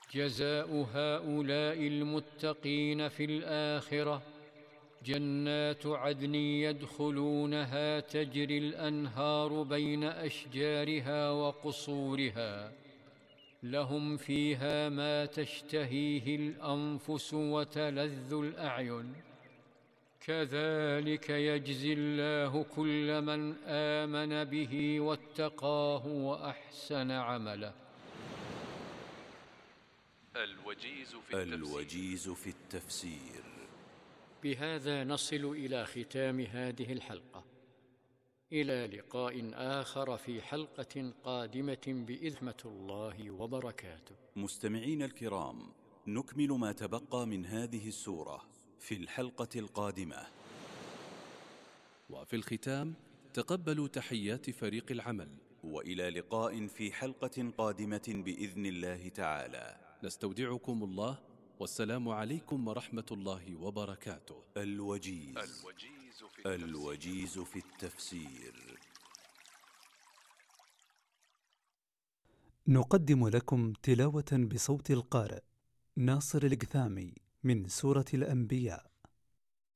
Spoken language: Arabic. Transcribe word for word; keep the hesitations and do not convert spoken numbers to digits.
جزاء هؤلاء المتقين في الآخرة جنات عدن يدخلونها تجري الأنهار بين أشجارها وقصورها، لهم فيها ما تشتهيه الأنفس وتلذ الأعين، كذلك يجزي الله كل من آمن به واتقاه وأحسن عمله. الوجيز في التفسير, الوجيز في التفسير. بهذا نصل إلى ختام هذه الحلقة، إلى لقاء آخر في حلقة قادمة بإذن الله وبركاته. مستمعين الكرام، نكمل ما تبقى من هذه السورة في الحلقة القادمة. وفي الختام تقبلوا تحيات فريق العمل، وإلى لقاء في حلقة قادمة بإذن الله تعالى. نستودعكم الله، والسلام عليكم ورحمة الله وبركاته. الوجيز, الوجيز, في, التفسير. الوجيز في التفسير. نقدم لكم تلاوة بصوت القارئ ناصر القثامي من سورة الأنبياء.